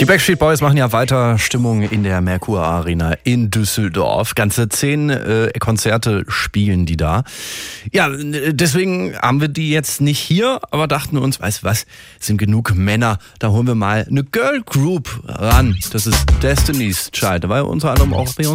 Die Backstreet Boys machen ja weiter Stimmung in der Merkur Arena in Düsseldorf. Ganze 10 Konzerte spielen die da. Ja, deswegen haben wir die jetzt nicht hier, aber dachten uns, weißt du was, sind genug Männer, da holen wir mal eine Girl Group ran. Das ist Destiny's Child. Da war ja unter anderem auch bei uns